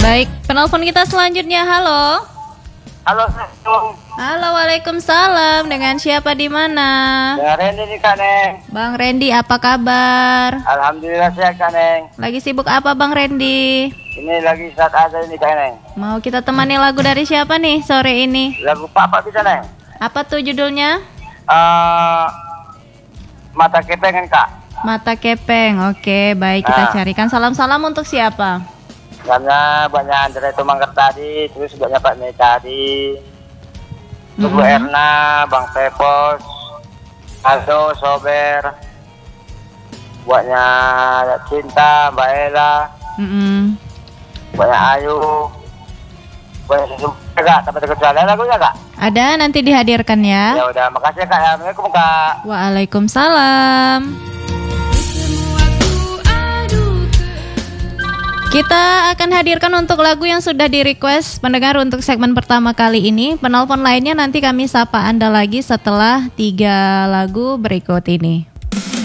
Baik, penelpon kita selanjutnya. Halo. Halo, Halo, waalaikumsalam. Dengan siapa di mana? dengan Randy nih Kak Neng. Bang Randy, apa kabar? Alhamdulillah sehat Kak Neng. Lagi sibuk apa Bang Randy? Ini lagi saat aja ini Kak Neng. Mau kita temani lagu dari siapa nih sore ini? Lagu Papa bisa Neng. Apa tuh judulnya? Mata kepengen Kak. Mata Kepeng. Oke, baik, kita Ah. carikan. Salam-salam untuk siapa? Karena banyak Andre Tumangger tadi, terus banyak Pak Mei tadi, Ibu Mm-mm. Erna, Bang Pepos, Aldo, Sober, buatnya Cinta, Mbak Ella, Mm-mm. buatnya Ayu, buatnya Susu Kak, sampai terkecuali lagunya Kak. Ada, nanti dihadirkan ya. Ya udah, makasih Kak. Assalamualaikum Kak. Waalaikumsalam. Kita akan hadirkan untuk lagu yang sudah di-request pendengar untuk segmen pertama kali ini. Penelpon lainnya nanti kami sapa Anda lagi setelah 3 lagu berikut ini.